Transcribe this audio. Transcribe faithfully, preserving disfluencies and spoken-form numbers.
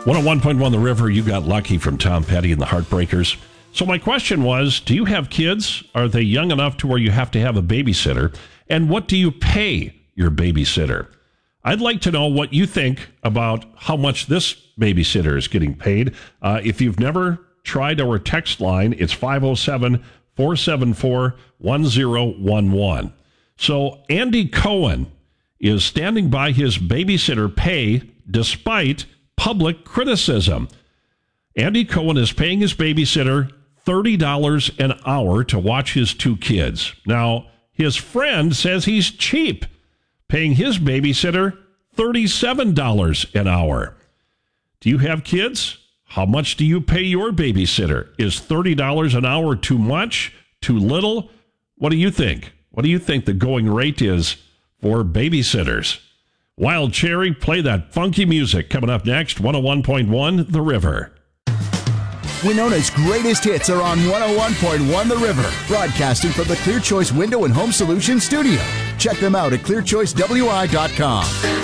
one oh one point one The River, you got lucky from Tom Petty and the Heartbreakers. So my question was, do you have kids? Are they young enough to where you have to have a babysitter? And what do you pay your babysitter? I'd like to know what you think about how much this babysitter is getting paid. Uh, if you've never tried our text line, it's five oh seven, four seven four, one oh one one. So Andy Cohen is standing by his babysitter pay despite public criticism. Andy Cohen is paying his babysitter thirty dollars an hour to watch his two kids. Now, his friend says he's cheap, paying his babysitter thirty-seven dollars an hour. Do you have kids? How much do you pay your babysitter? Is thirty dollars an hour too much? Too little? What do you think? What do you think the going rate is for babysitters? Wild Cherry, play that funky music. Coming up next, one oh one point one The River. Winona's greatest hits are on one oh one point one The River, broadcasting from the Clear Choice Window and Home Solutions studio. Check them out at clear choice w i dot com.